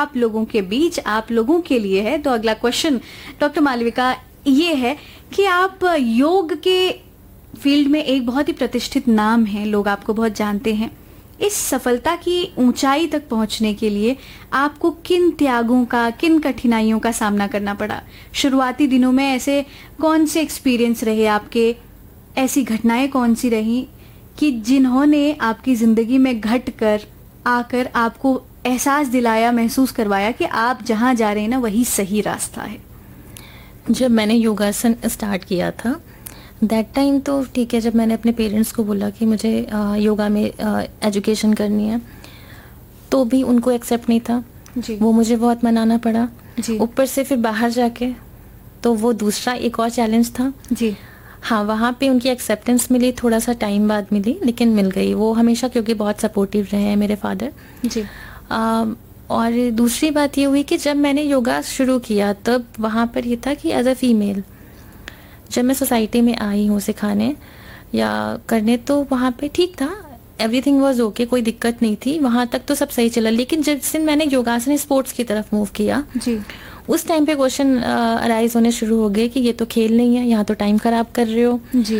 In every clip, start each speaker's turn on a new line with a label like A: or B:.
A: आप लोगों के बीच, आप लोगों के लिए है। तो अगला क्वेश्चन डॉक्टर मालविका ये है कि आप योग के फील्ड में एक बहुत ही प्रतिष्ठित नाम है, लोग आपको बहुत जानते हैं। इस सफलता की ऊंचाई तक पहुंचने के लिए आपको किन त्यागों का, किन कठिनाइयों का सामना करना पड़ा? शुरुआती दिनों में ऐसे कौन से एक्सपीरियंस रहे आपके, ऐसी घटनाएं कौन सी रही कि जिन्होंने आपकी जिंदगी में घट कर आकर आपको एहसास दिलाया, महसूस करवाया कि आप जहां जा रहे हैं ना वही सही रास्ता है?
B: जब मैंने योगासन स्टार्ट किया था दैट टाइम तो ठीक है, जब मैंने अपने पेरेंट्स को बोला कि मुझे योगा में एजुकेशन करनी है तो भी उनको एक्सेप्ट नहीं था
A: जी।
B: वो मुझे बहुत मनाना पड़ा
A: जी।
B: ऊपर से फिर बाहर जाके तो वो दूसरा एक और चैलेंज था
A: जी।
B: हाँ, वहाँ पे उनकी एक्सेप्टेंस मिली, थोड़ा सा टाइम बाद मिली लेकिन मिल गई। वो हमेशा क्योंकि बहुत सपोर्टिव रहे हैं मेरे फादर
A: जी।
B: और दूसरी बात ये हुई कि जब मैंने योगा शुरू किया तब वहाँ पर ये था कि एज अ फीमेल जब मैं सोसाइटी में आई हूँ सिखाने या करने तो वहाँ पे ठीक था, एवरीथिंग वाज ओके, कोई दिक्कत नहीं थी, वहाँ तक तो सब सही चला। लेकिन जिस दिन मैंने योगासन स्पोर्ट्स की तरफ मूव किया
A: जी।
B: उस टाइम पे क्वेश्चन अराइज होने शुरू हो गए कि ये तो खेल नहीं है, यहाँ तो टाइम खराब कर रहे हो
A: जी।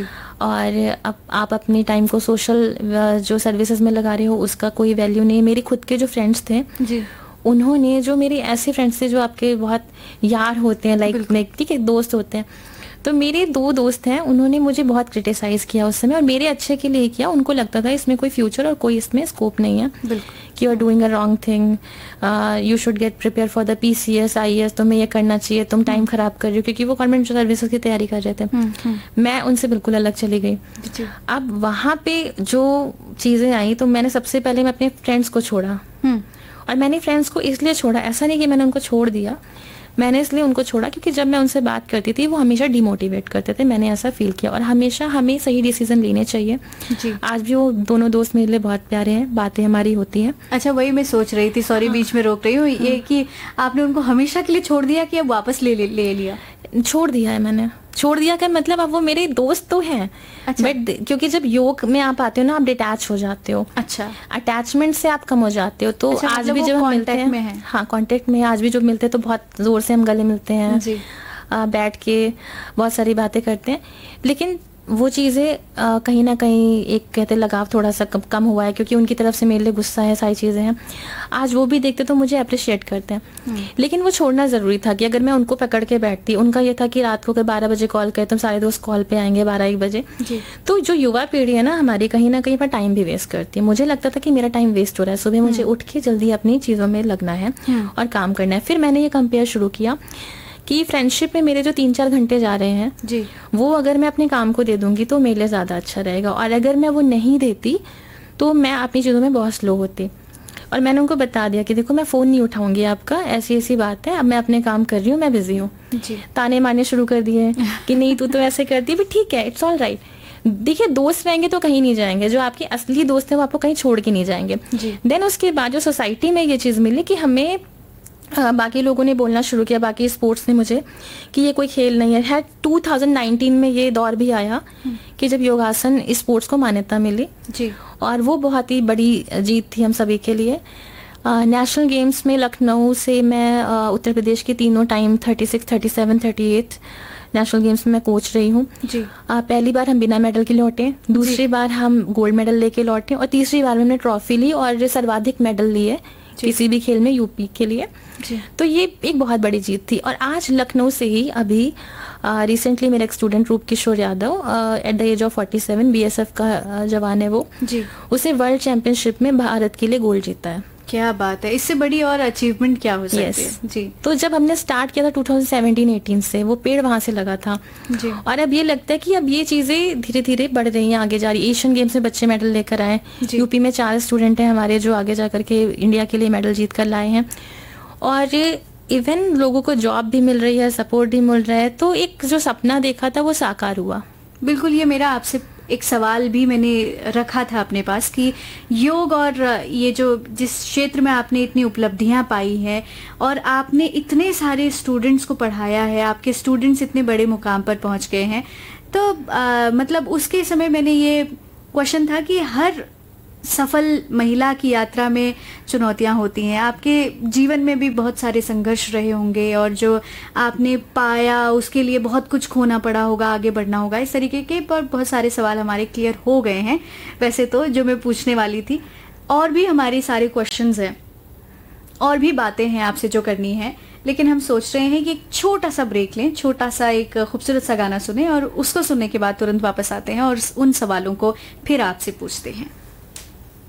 B: और अब आप अपनी टाइम को सोशल जो सर्विसेज में लगा रहे हो उसका कोई वैल्यू नहीं। मेरे खुद के जो फ्रेंड्स थे
A: जी।
B: उन्होंने, जो मेरे ऐसे फ्रेंड्स थे जो आपके बहुत यार होते हैं, लाइक ठीक है दोस्त होते हैं, तो मेरे 2 दोस्त हैं, उन्होंने मुझे बहुत क्रिटिसाइज किया उस समय और मेरे अच्छे के लिए किया। उनको लगता था इसमें कोई फ्यूचर और कोई इसमें स्कोप नहीं है कि you are doing a wrong thing, you should get prepare for the PCS IAS, तुम्हें ये करना चाहिए, तुम टाइम खराब कर रही हो, क्योंकि वो गवर्नमेंट सर्विसेज की तैयारी कर रहे थे। मैं उनसे बिल्कुल अलग चली गई। अब वहाँ पे जो चीज़ें आई तो मैंने सबसे पहले मैं अपने फ्रेंड्स को छोड़ा और मैंने फ्रेंड्स को इसलिए छोड़ा, ऐसा नहीं कि मैंने उनको छोड़ दिया, मैंने इसलिए उनको छोड़ा क्योंकि जब मैं उनसे बात करती थी वो हमेशा डिमोटिवेट करते थे, मैंने ऐसा फील किया। और हमेशा हमें सही डिसीजन लेने चाहिए
A: जी।
B: आज भी वो दोनों दोस्त मेरे लिए बहुत प्यारे हैं, बातें हमारी होती हैं।
A: अच्छा, वही मैं सोच रही थी, सॉरी बीच में रोक रही हूँ, ये कि आपने उनको हमेशा के लिए छोड़ दिया कि अब वापस ले लिया?
B: छोड़ दिया है मैंने, छोड़ दिया का मतलब अब वो मेरे दोस्त तो हैं।
A: अच्छा।
B: बट क्योंकि जब योग में आप आते हो ना आप डिटैच हो जाते हो।
A: अच्छा।
B: अटैचमेंट से आप कम हो जाते हो। तो
A: अच्छा,
B: आज
A: मतलब
B: भी जब हम मिलते हैं
A: में है।
B: हाँ कांटेक्ट में, आज भी जब मिलते हैं तो बहुत जोर से हम गले मिलते हैं
A: जी।
B: बैठ के बहुत सारी बातें करते हैं। लेकिन वो चीज़ें कहीं ना कहीं एक कहते लगाव थोड़ा सा कम हुआ है क्योंकि उनकी तरफ से मेरे लिए गुस्सा है, सारी चीज़ें हैं। आज वो भी देखते तो मुझे अप्रिशिएट करते हैं। लेकिन वो छोड़ना ज़रूरी था कि अगर मैं उनको पकड़ के बैठती, उनका ये था कि रात को अगर 12 बजे कॉल करे तो सारे दोस्त कॉल पे आएंगे 12-1 बजे। तो जो युवा पीढ़ी है ना हमारी, कहीं ना कहीं पर टाइम भी वेस्ट करती है। मुझे लगता था कि मेरा टाइम वेस्ट हो रहा है, सुबह मुझे उठ के जल्दी अपनी चीज़ों में लगना है और काम करना है। फिर मैंने ये कंपेयर शुरू किया कि फ्रेंडशिप में मेरे जो 3-4 घंटे जा रहे हैं
A: जी,
B: वो अगर मैं अपने काम को दे दूंगी तो मेरे लिए ज़्यादा अच्छा रहेगा, और अगर मैं वो नहीं देती तो मैं अपनी चीज़ों में बहुत स्लो होती। और मैंने उनको बता दिया कि देखो मैं फ़ोन नहीं उठाऊंगी आपका, ऐसी ऐसी बात है, अब मैं अपने काम कर रही हूँ, मैं बिजी हूँ। ताने मारने शुरू कर दिए कि नहीं तू तो ऐसे करती है, भी ठीक है, इट्स ऑल राइट। देखिए दोस्त रहेंगे तो कहीं नहीं जाएंगे, जो आपके असली दोस्त हैं वो आपको कहीं छोड़ के नहीं जाएंगे। देन उसके बाद जो सोसाइटी में ये चीज़ मिली कि हमें बाकी लोगों ने बोलना शुरू किया, बाकी स्पोर्ट्स ने मुझे, कि ये कोई खेल नहीं है। 2019 में ये दौर भी आया कि जब योगासन स्पोर्ट्स को मान्यता मिली
A: जी, और
B: वो बहुत ही बड़ी जीत थी हम सभी के लिए। नेशनल गेम्स में लखनऊ से मैं उत्तर प्रदेश की तीनों टाइम 36, 37, 38 नेशनल गेम्स में मैं कोच रही हूँ। पहली बार हम बिना मेडल के लौटे, दूसरी बार हम गोल्ड मेडल लेके लौटे, और तीसरी बार में हमने ट्रॉफी ली और सर्वाधिक मेडल लिए किसी भी खेल में यूपी के लिए। तो ये एक बहुत बड़ी जीत थी। और आज लखनऊ से ही अभी रिसेंटली मेरा एक स्टूडेंट रूप Kishore Yadav at the age of 47 BSF का जवान है वो जी, उसे वर्ल्ड चैंपियनशिप में भारत के लिए गोल्ड जीता है।
A: क्या बात है, इससे बड़ी और अचीवमेंट क्या हो सकती है जी।
B: तो जब हमने स्टार्ट किया था 2017-18 से, वो पेड़ वहां से लगा था जी। और अब ये लगता है कि अब ये चीजें धीरे धीरे बढ़ रही हैं, आगे जा रही। एशियन गेम्स में बच्चे मेडल लेकर आए, यूपी में 4 स्टूडेंट हैं हमारे जो आगे जा करके इंडिया के लिए मेडल जीत कर लाए हैं, और इवन लोगों को जॉब भी मिल रही है, सपोर्ट भी मिल रहा है। तो एक जो सपना देखा था वो साकार हुआ।
A: बिल्कुल, ये मेरा आपसे एक सवाल भी मैंने रखा था अपने पास कि योग और ये जो जिस क्षेत्र में आपने इतनी उपलब्धियां पाई हैं और आपने इतने सारे स्टूडेंट्स को पढ़ाया है, आपके स्टूडेंट्स इतने बड़े मुकाम पर पहुंच गए हैं, तो मतलब उसके समय मैंने ये क्वेश्चन था कि हर सफल महिला की यात्रा में चुनौतियां होती हैं, आपके जीवन में भी बहुत सारे संघर्ष रहे होंगे और जो आपने पाया उसके लिए बहुत कुछ खोना पड़ा होगा, आगे बढ़ना होगा, इस तरीके के पर बहुत सारे सवाल हमारे क्लियर हो गए हैं वैसे तो, जो मैं पूछने वाली थी। और भी हमारे सारे क्वेश्चंस हैं और भी बातें हैं आपसे जो करनी है, लेकिन हम सोच रहे हैं कि एक छोटा सा ब्रेक लें, छोटा सा एक खूबसूरत सा गाना सुने और उसको सुनने के बाद तुरंत वापस आते हैं और उन सवालों को फिर आपसे पूछते हैं।